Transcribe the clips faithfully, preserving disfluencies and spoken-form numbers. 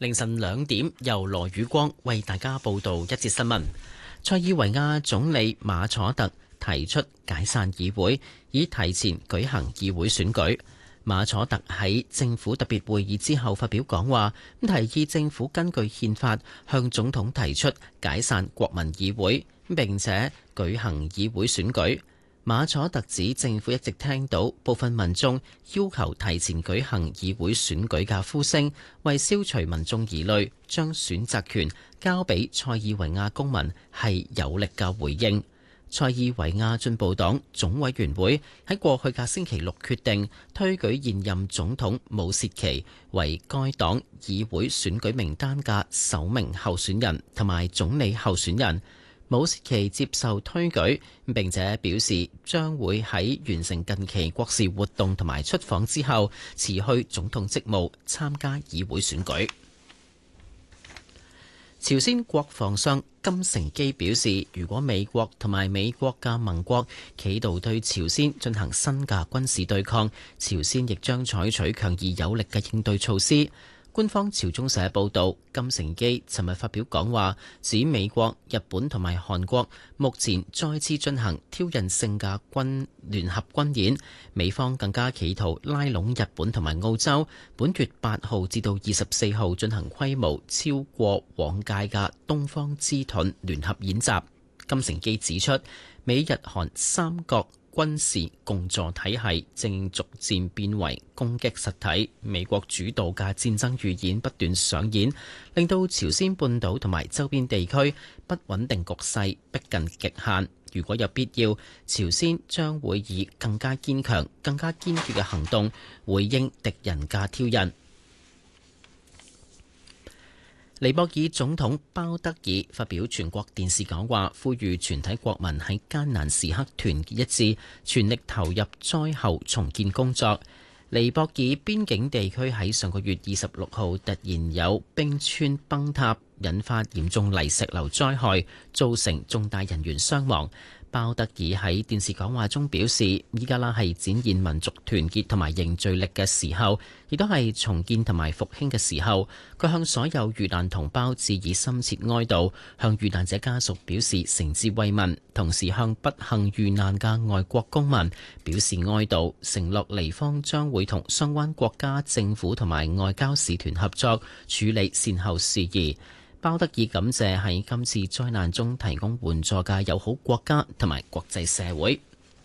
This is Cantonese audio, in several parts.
凌晨兩點，由羅宇光為大家報道一節新聞。塞爾維亞總理馬楚特提出解散議會，以提前舉行議會選舉。馬楚特喺政府特別會議之後發表講話，提議政府根據憲法向總統提出解散國民議會，並且舉行議會選舉。馬楚特指政府一直聽到部分民眾要求提前舉行議會選舉嘅呼聲，為消除民眾疑慮，將選擇權交俾塞爾維亞公民係有力嘅回應。塞爾維亞進步黨總委員會喺過去嘅星期六決定推舉現任總統武切奇為該黨議會選舉名單嘅首名候選人同埋總理候選人。武切奇接受推舉，並且表示將會喺完成近期國事活動同埋出訪之後辭去總統職務，參加議會選舉。朝鮮國防相金成基表示，如果美國同埋美國嘅盟國企圖對朝鮮進行新嘅軍事對抗，朝鮮亦將採取強而有力嘅應對措施。官方朝中社報導，金成基尋日發表講話，指美國、日本同埋韓國目前再次進行挑釁性嘅軍聯合軍演，美方更加企圖拉攏日本同埋澳洲，本月八號至到二十四號進行規模超過往屆嘅東方之盾聯合演習。金成基指出，美日韓三國軍事共助體系正逐漸變為攻擊實體，美國主導嘅戰爭預演不斷上演，令到朝鮮半島同埋周邊地區不穩定局勢逼近極限。如果有必要，朝鮮將會以更加堅強、更加堅決嘅行動回應敵人嘅挑釁。尼泊爾總統鮑德爾發表全國電視講話，呼籲全體國民喺艱難時刻團結一致，全力投入災後重建工作。尼泊爾邊境地區喺上個月二十六號突然有冰川崩塌，引發嚴重泥石流災害，造成重大人員傷亡。鮑德爾喺電視講話中表示，依家啦係展現民族團結同埋凝聚力嘅時候，亦都係重建同埋復興嘅時候。佢向所有遇難同胞致以深切哀悼，向遇難者家屬表示誠摯慰問，同時向不幸遇難嘅外國公民表示哀悼，承諾尼方將會同相關國家政府同埋外交使團合作處理善後事宜。鮑德爾感謝喺今次災難中提供援助嘅友好國家同埋國際社會。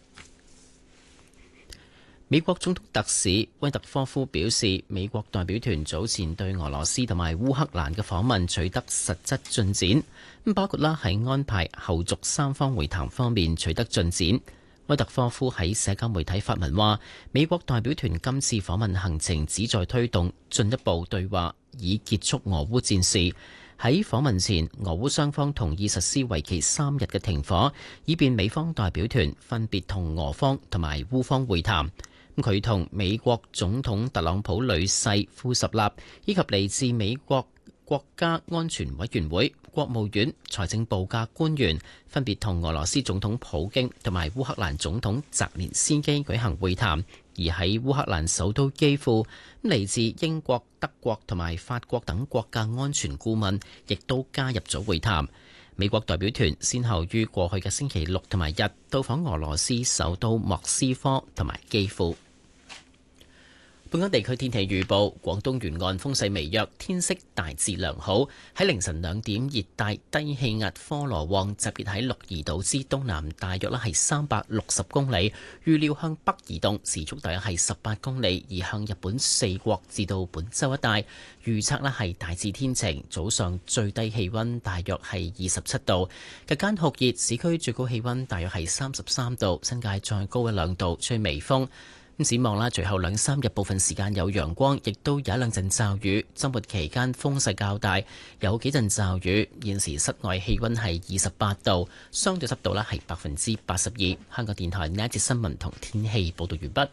美國總統特使威特科夫表示，美國代表團早前對俄羅斯同埋烏克蘭嘅訪問取得實質進展，包括啦喺安排後續三方會談方面取得進展。威特科夫喺社交媒體發文話，美國代表團今次訪問行程旨在推動進一步對話，以結束俄烏戰事。喺訪問前，俄烏雙方同意實施為期三日嘅停火，以便美方代表團分別同俄方同埋烏方會談。佢同美國總統特朗普女婿庫什納以及嚟自美國國家安全委員會、國務院、財政部嘅官員分別同俄羅斯總統普京同埋烏克蘭總統澤連斯基舉行會談。而喺烏克蘭首都基輔，嚟自英國、德國同埋法國等國家安全顧問亦都加入咗會談。美國代表團先後於過去嘅星期六同埋日到訪俄羅斯首都莫斯科同埋基輔。本港地區天氣預報，廣東沿岸風勢微弱，天色大致良好。喺凌晨兩點，熱帶低氣壓科羅旺集結喺鹿兒島之東南，大約咧係三百六十公里，預料向北移動，時速大約係十八公里，移向日本四國至到本州一帶。預測咧係大致天晴，早上最低氣溫大約係二十七度，日間酷熱，市區最高氣溫大約係三十三度，新界再高一兩度，吹微風。咁展望啦，隨後兩三日部分時間有陽光，亦都有一兩陣驟雨。周末期間風勢較大，有幾陣驟雨。現時室外氣溫係二十八度，相對濕度咧係百分之八十二。香港電台呢一節新聞同天氣報道完畢。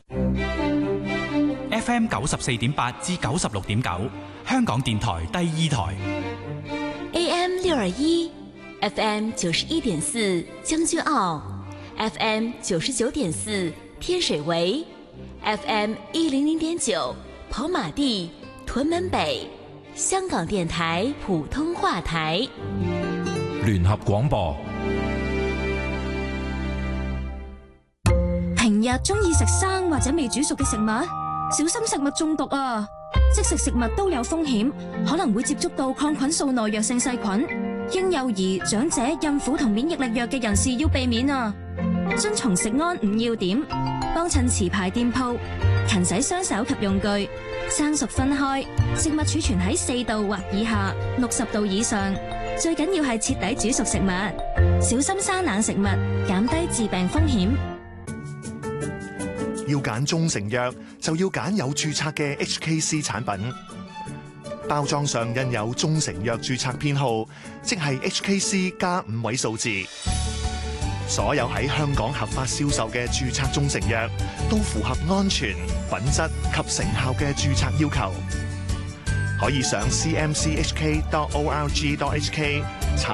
F M 九十四點八至九十六點九，香港電台第二台。 A M 六二一，F M 九十一點四將軍澳 ，F M 九十九點四天水圍。F M 一零零點九跑馬地屯門北香港電台普通話台。 聯合廣播。 平日中意食生或者未煮熟嘅食物，小心食物中毒啊！即食食物都有風險，可能會接觸到抗菌素耐藥性細菌。嬰幼兒、長者、孕婦同免疫力弱嘅人士要避免啊！遵從食安五要點，幫襯持牌店鋪，勤洗雙手及用具，生熟分開，食物儲存喺四度或以下，六十度以上。最緊要係徹底煮熟食物，小心生冷食物，減低致病風險。 要揀中成藥，就要揀有註冊嘅 H K C 產品。包裝上印有中成藥註冊編號，即係 H K C 加五位數字。所有喺香港合法銷售嘅註冊中成藥，都符合安全、品質及成效嘅註冊要求。可以上 c m c h k dot org dot h k